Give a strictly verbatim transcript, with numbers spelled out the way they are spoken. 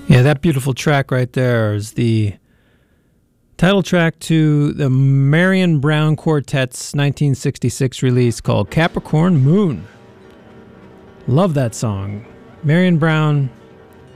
Yeah, that beautiful track right there is the title track to the Marion Brown Quartet's nineteen sixty-six release called Capricorn Moon. Love that song. Marion Brown